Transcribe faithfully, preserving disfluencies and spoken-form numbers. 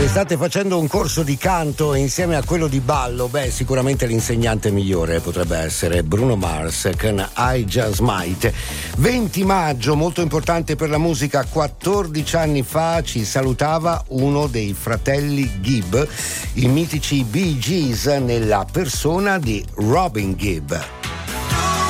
Se state facendo un corso di canto insieme a quello di ballo, beh, sicuramente l'insegnante migliore potrebbe essere Bruno Mars con I Just Might. venti maggio, molto importante per la musica, quattordici anni fa ci salutava uno dei fratelli Gibb, i mitici Bee Gees, nella persona di Robin Gibb.